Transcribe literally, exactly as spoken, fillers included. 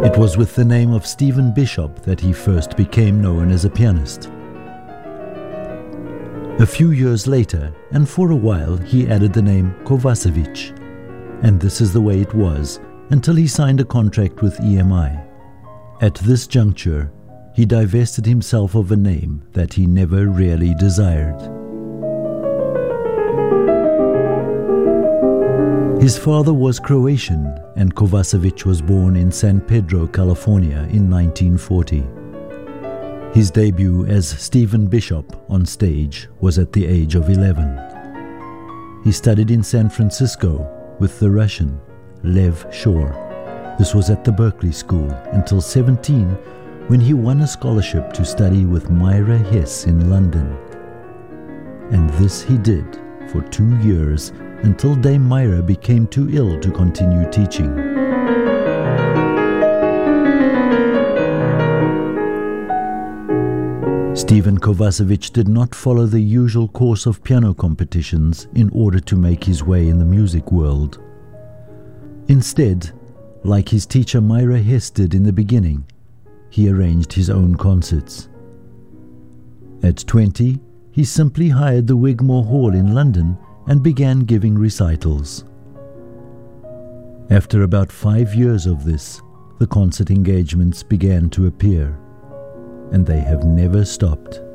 It was with the name of Stephen Bishop that he first became known as a pianist. A few years later, and for a while, he added the name Kovacevic, and this is the way it was until he signed a contract with E M I. At this juncture, he divested himself of a name that he never really desired. His father was Croatian, and Kovacevic was born in San Pedro, California in nineteen forty. His debut as Stephen Bishop on stage was at the age of eleven. He studied in San Francisco with the Russian Lev Shore. This was at the Berkeley School until seventeen, when he won a scholarship to study with Myra Hess in London. And this he did for two years until Dame Myra became too ill to continue teaching. Stephen Kovacevic did not follow the usual course of piano competitions in order to make his way in the music world. Instead, like his teacher Myra Hess did in the beginning, he arranged his own concerts. At twenty, he simply hired the Wigmore Hall in London and began giving recitals. After about five years of this, the concert engagements began to appear, and they have never stopped.